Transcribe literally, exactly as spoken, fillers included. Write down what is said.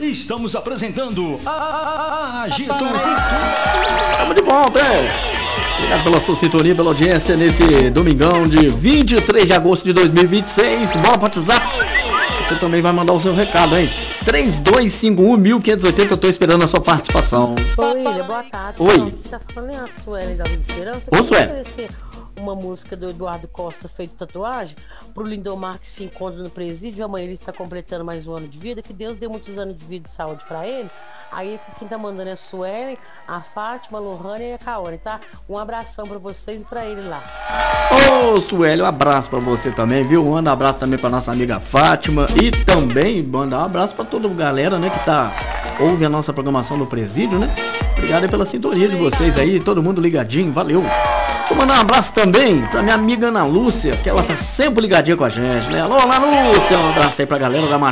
Estamos apresentando a Agito Cultura. Tamo de volta, hein? Obrigado pela sua sintonia, pela audiência nesse domingão de vinte e três de agosto de dois mil e vinte e seis. Bora pro WhatsApp. Você também vai mandar o seu recado, hein? três dois cinco um, um cinco oito zero. Eu tô esperando a sua participação. Oi, William, boa tarde. Oi. Não, você tá falando a Sueli da Vida Esperança? Ô, Sueli. Oferecer uma música do Eduardo Costa, Feito Tatuagem, pro Lindomar, que se encontra no presídio. Amanhã ele está completando mais um ano de vida. Que Deus dê muitos anos de vida e saúde pra ele. Aí quem tá mandando é a Sueli, a Fátima, a Lohane e a Kaori, tá? Um abração pra vocês e pra ele lá. Ô, Sueli, um abraço pra você também, viu? Manda um abraço também pra nossa amiga Fátima. E também manda um abraço pra toda a galera, né, que tá ouve a nossa programação do presídio, né? Obrigado aí pela sintonia de vocês aí, todo mundo ligadinho, valeu. Vou mandar um abraço também pra minha amiga Ana Lúcia, que ela tá sempre ligadinha com a gente, né? Alô, Ana Lúcia, um abraço aí pra galera da